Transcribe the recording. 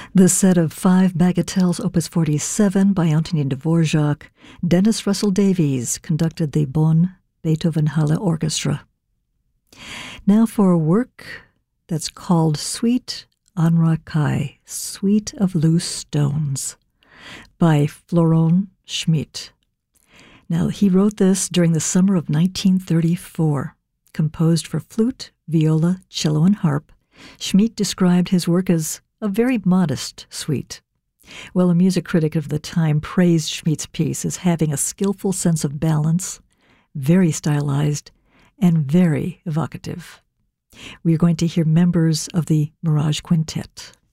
The set of five bagatelles, Opus 47 by Antonin Dvorak. Dennis Russell Davies conducted the Bonn Beethoven Halle Orchestra. Now for a work that's called Suite Anra Kai, Suite of Loose Stones, by Florian Schmidt. Now, he wrote this during the summer of 1934. Composed for flute, viola, cello, and harp, Schmidt described his work as a very modest suite. Well, a music critic of the time praised Schmidt's piece as having a skillful sense of balance, very stylized, and very evocative. We are going to hear members of the Mirage Quintet.